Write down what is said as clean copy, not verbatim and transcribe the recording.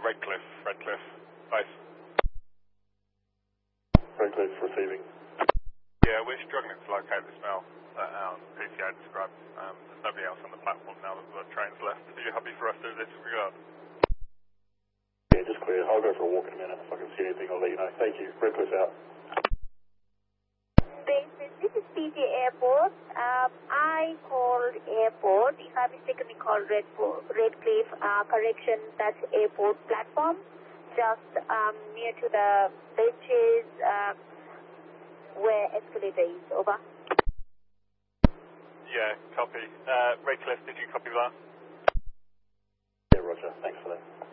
Redcliffe, base. Redcliffe receiving. Yeah, we're struggling to locate this male that our PCA described. There's nobody else on the platform now that the train's left. Are you happy for us to disregard? Yeah, just clear. I'll go for a walk in a minute. If I can see anything, I'll let you know. Thank you. Redcliffe out. This is PJ Airport. I called airport. If I mistakenly called Redcliffe, correction, that's airport platform. Just near to the benches where escalator is. Over. Yeah, copy. Redcliffe, did you copy that? Yeah, roger. Thanks for that.